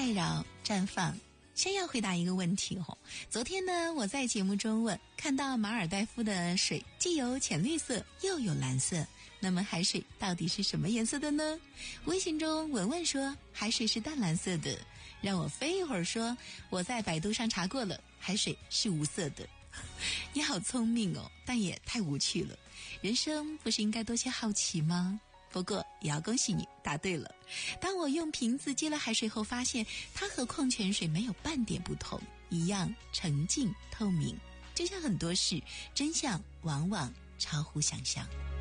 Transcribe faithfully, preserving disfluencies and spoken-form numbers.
外扰绽放。先要回答一个问题哦，昨天呢，我在节目中问，看到马尔代夫的水既有浅绿色又有蓝色，那么海水到底是什么颜色的呢？微信中文文说海水是淡蓝色的，让我飞一会儿说我在百度上查过了，海水是无色的。你好聪明哦，但也太无趣了。人生不是应该多些好奇吗？不过也要恭喜你答对了。当我用瓶子接了海水后，发现它和矿泉水没有半点不同，一样澄净透明。就像很多事，真相往往超乎想象。